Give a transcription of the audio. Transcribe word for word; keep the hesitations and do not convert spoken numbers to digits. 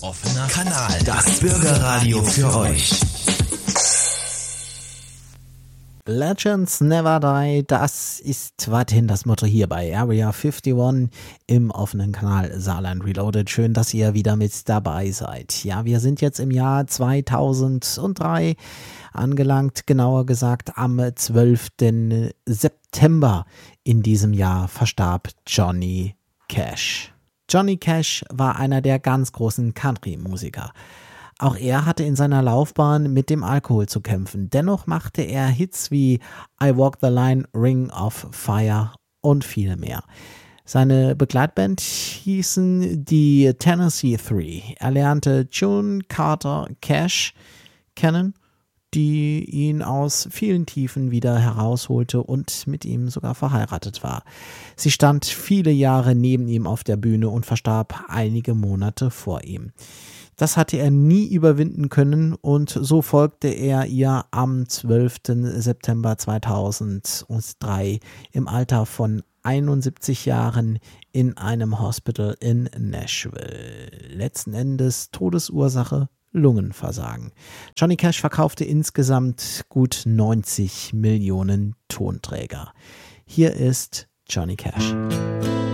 Offener Kanal, das Bürgerradio für euch. Legends never die, das ist weiterhin das Motto hier bei Area einundfünfzig im offenen Kanal Saarland Reloaded. Schön, dass ihr wieder mit dabei seid. Ja, wir sind jetzt im Jahr zweitausenddrei angelangt, genauer gesagt am zwölften September in diesem Jahr verstarb Johnny Cash. Johnny Cash war einer der ganz großen Country-Musiker. Auch er hatte in seiner Laufbahn mit dem Alkohol zu kämpfen. Dennoch machte er Hits wie I Walk the Line, Ring of Fire und viele mehr. Seine Begleitband hießen die Tennessee Three. Er lernte June Carter Cash kennen, die ihn aus vielen Tiefen wieder herausholte und mit ihm sogar verheiratet war. Sie stand viele Jahre neben ihm auf der Bühne und verstarb einige Monate vor ihm. Das hatte er nie überwinden können und so folgte er ihr am zwölften September zweitausenddrei im Alter von einundsiebzig Jahren in einem Hospital in Nashville. Letzten Endes Todesursache Lungenversagen. Johnny Cash verkaufte insgesamt gut neunzig Millionen Tonträger. Hier ist Johnny Cash.